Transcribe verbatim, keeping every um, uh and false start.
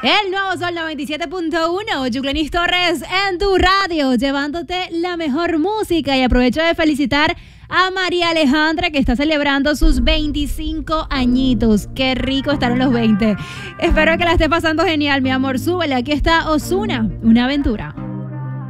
El nuevo Sol noventa y siete punto uno, Yuclenis Torres en tu radio, llevándote la mejor música. Y aprovecho de felicitar a María Alejandra, que está celebrando sus veinticinco añitos. Qué rico estar en los veinte. Espero que la esté pasando genial, mi amor. Súbele, aquí está Ozuna, una aventura.